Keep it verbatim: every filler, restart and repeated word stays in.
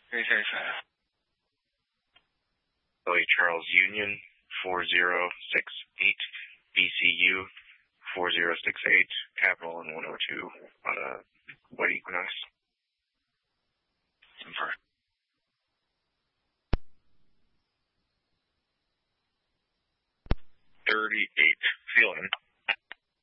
three thirty-five. Billy Charles Union, four zero six eight. B C U, four zero six eight. Capital and one oh two on a White Equinox. Confirm. thirty-eight. Feeling.